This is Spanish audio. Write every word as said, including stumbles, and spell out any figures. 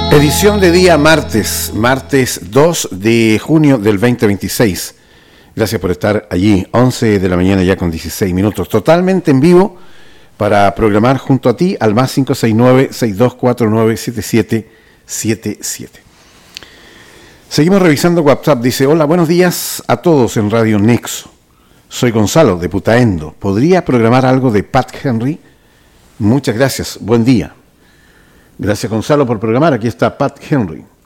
Edición de día martes, martes dos de junio del veinte veintiséis. Gracias por estar allí, once de la mañana ya con dieciséis minutos, totalmente en vivo para programar junto a ti al más cinco seis nueve, seis dos cuatro nueve, siete siete siete siete. Seguimos revisando WhatsApp, dice: hola, buenos días a todos en Radio Nexo. Soy Gonzalo de Putaendo. ¿Podría programar algo de Pat Henry? Muchas gracias, buen día. Gracias, Gonzalo, por programar. Aquí está Pat Henry.